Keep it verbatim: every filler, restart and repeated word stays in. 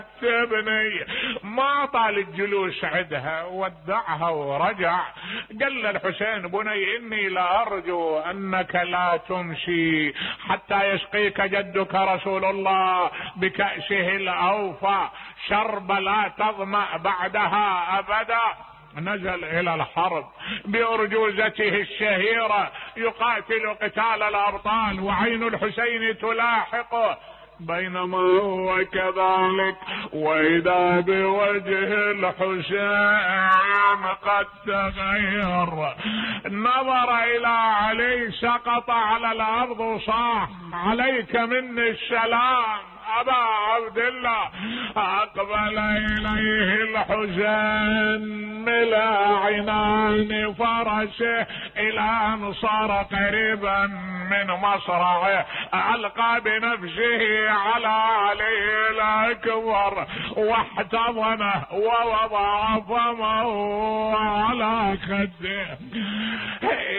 ابني ما طال الجلوس عندها، ودعها ورجع. قال الحسين بني اني لارجو انك لا تمشي حتى يسقيك جدك رسول الله بكأسه الاوفى شرب لا تظمأ بعدها ابدا. نزل الى الحرب بارجوزته الشهيرة يقاتل قتال الابطال، وعين الحسين تلاحقه. بينما هو كذلك واذا بوجه الحسين قد تغير، نظر الى علي سقط على الارض وصاح عليك مني السلام ابا عبد الله. اقبل اليه الحسين ملا عنان فرسه الى ان صار قريبا من مصرعه، القى بنفسه على علي الاكبر واحتضنه ووضع فمه على خده.